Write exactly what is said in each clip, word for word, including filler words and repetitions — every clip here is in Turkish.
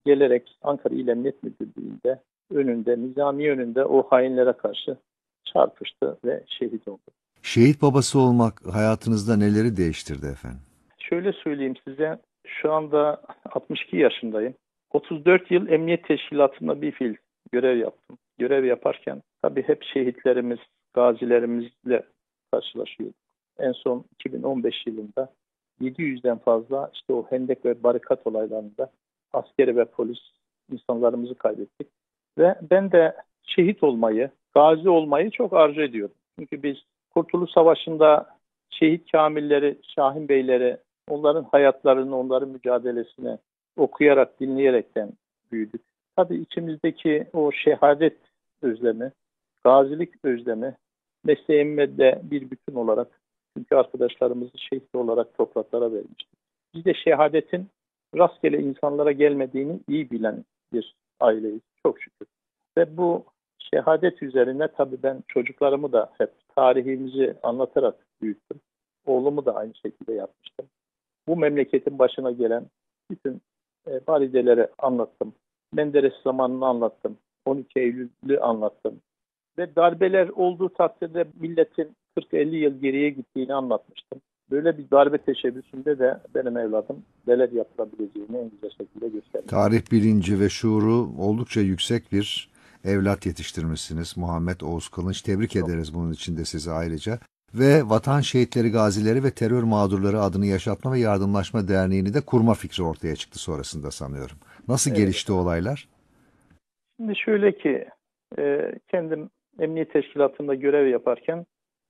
gelerek Ankara İl Emniyet Müdürlüğü'nde önünde, nizami önünde o hainlere karşı çarpıştı ve şehit oldu. Şehit babası olmak hayatınızda neleri değiştirdi efendim? Şöyle söyleyeyim size, şu anda altmış iki yaşındayım. otuz dört yıl Emniyet Teşkilatı'nda bir fiil görev yaptım. Görev yaparken tabii hep şehitlerimiz, gazilerimizle karşılaşıyorduk. En son iki bin on beş yılında yedi yüzden fazla işte o hendek ve barikat olaylarında askeri ve polis insanlarımızı kaybettik. Ve ben de şehit olmayı, gazi olmayı çok arzu ediyordum. Çünkü biz Kurtuluş Savaşı'nda şehit kamilleri, Şahin Beyleri, onların hayatlarını, onların mücadelesini okuyarak, dinleyerekten büyüdük. Tabii içimizdeki o şehadet özlemi, gazilik özlemi mesleğimle de bir bütün olarak, çünkü arkadaşlarımızı şehit olarak topraklara vermiştik. Biz de şehadetin rastgele insanlara gelmediğini iyi bilen bir aileyiz çok şükür. Ve bu şehadet üzerine tabii ben çocuklarımı da hep tarihimizi anlatarak büyüttüm. Oğlumu da aynı şekilde yapmıştım. Bu memleketin başına gelen bütün e, varideleri anlattım. Menderes zamanını anlattım. on iki Eylül'ü anlattım. Ve darbeler olduğu takdirde milletin kırk elli yıl geriye gittiğini anlatmıştım. Böyle bir darbe teşebbüsünde de benim evladım neler yapılabileceğini en güzel şekilde gösterdi. Tarih bilinci ve şuuru oldukça yüksek bir evlat yetiştirmişsiniz Muhammed Oğuz Kılınç. Tebrik ederiz bunun için de sizi ayrıca. Ve Vatan Şehitleri, Gazileri ve Terör Mağdurları adını yaşatma ve yardımlaşma derneğini de kurma fikri ortaya çıktı sonrasında sanıyorum. Nasıl Evet. gelişti olaylar? Şimdi şöyle ki e, kendim Emniyet Teşkilatı'nda görev yaparken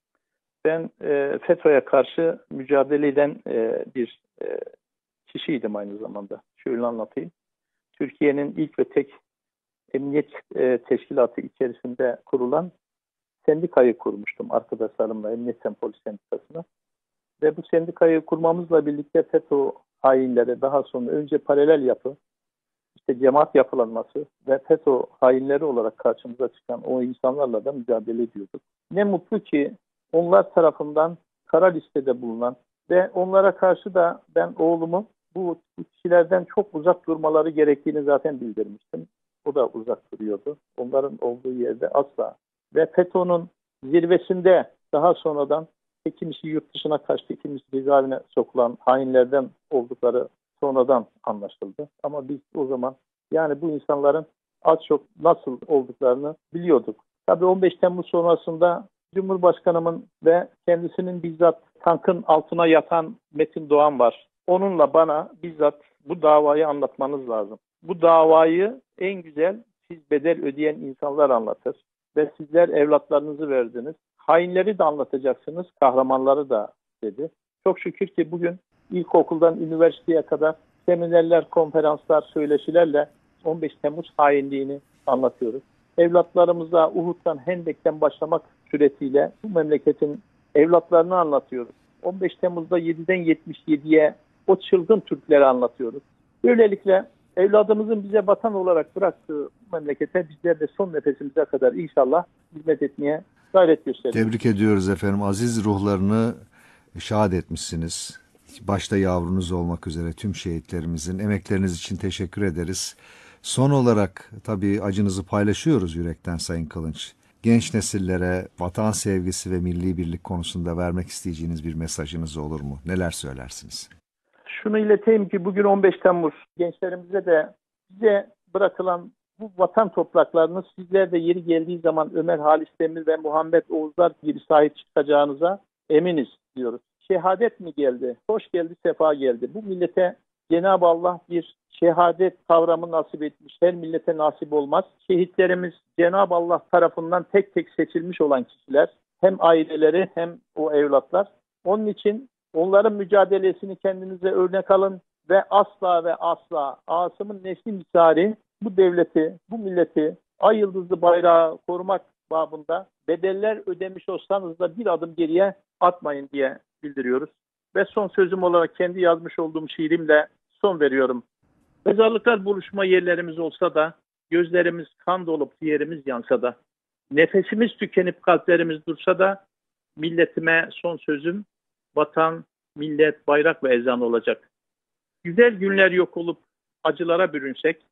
ben e, FETÖ'ye karşı mücadele eden e, bir e, kişiydim aynı zamanda. Şöyle anlatayım. Türkiye'nin ilk ve tek emniyet e, teşkilatı içerisinde kurulan sendikayı kurmuştum arkadaşlarımla, Emniyet Sen Polis Sendikası'na. Ve bu sendikayı kurmamızla birlikte FETÖ hainleri, daha sonra önce paralel yapı, işte cemaat yapılanması ve FETÖ hainleri olarak karşımıza çıkan o insanlarla da mücadele ediyorduk. Ne mutlu ki onlar tarafından kara listede bulunan ve onlara karşı da ben oğlumu bu kişilerden çok uzak durmaları gerektiğini zaten bildirmiştim. O da uzak duruyordu. Onların olduğu yerde asla. Ve FETÖ'nün zirvesinde daha sonradan kimisi yurt dışına kaçtı, kimisi cezaevine sokulan hainlerden oldukları sonradan anlaşıldı. Ama biz o zaman yani bu insanların az çok nasıl olduklarını biliyorduk. Tabii on beş Temmuz sonrasında Cumhurbaşkanımın ve kendisinin bizzat tankın altına yatan Metin Doğan var. Onunla bana bizzat bu davayı anlatmanız lazım. Bu davayı en güzel siz bedel ödeyen insanlar anlatır. Ve sizler evlatlarınızı verdiniz. Hainleri de anlatacaksınız, kahramanları da dedi. Çok şükür ki bugün ilkokuldan üniversiteye kadar seminerler, konferanslar, söyleşilerle on beş Temmuz hainliğini anlatıyoruz. Evlatlarımıza Uhud'dan, Hendek'ten başlamak suretiyle bu memleketin evlatlarını anlatıyoruz. on beş Temmuz'da yediden yetmiş yediye o çılgın Türkleri anlatıyoruz. Böylelikle evladımızın bize vatan olarak bıraktığı bu memlekete bizler de son nefesimize kadar inşallah hizmet etmeye gayret gösteriyoruz. Tebrik ediyoruz efendim. Aziz ruhlarını şad etmişsiniz. Başta yavrunuz olmak üzere tüm şehitlerimizin emekleriniz için teşekkür ederiz. Son olarak tabii acınızı paylaşıyoruz yürekten Sayın Kılınç. Genç nesillere vatan sevgisi ve milli birlik konusunda vermek isteyeceğiniz bir mesajınız olur mu? Neler söylersiniz? Şunu ileteyim ki bugün on beş Temmuz gençlerimize de bize bırakılan bu vatan topraklarını sizler de yeri geldiği zaman Ömer Halis Demir ve Muhammed Oğuzlar gibi sahip çıkacağınıza eminiz diyoruz. Şehadet mi geldi? Hoş geldi, sefa geldi. Bu millete Cenab-ı Allah bir şehadet kavramı nasip etmiş. Her millete nasip olmaz. Şehitlerimiz Cenab-ı Allah tarafından tek tek seçilmiş olan kişiler. Hem aileleri hem o evlatlar. Onun için onların mücadelesini kendinize örnek alın ve asla ve asla Asım'ın nesli misali bu devleti, bu milleti, ay yıldızlı bayrağı korumak babında bedeller ödemiş olsanız da bir adım geriye atmayın diye bildiriyoruz. Ve son sözüm olarak kendi yazmış olduğum şiirimle son veriyorum. Mezarlıklar buluşma yerlerimiz olsa da, gözlerimiz kan dolup ciğerimiz yansa da, nefesimiz tükenip kalplerimiz dursa da, milletime son sözüm, vatan, millet, bayrak ve ezan olacak. Güzel günler yok olup acılara bürünsek,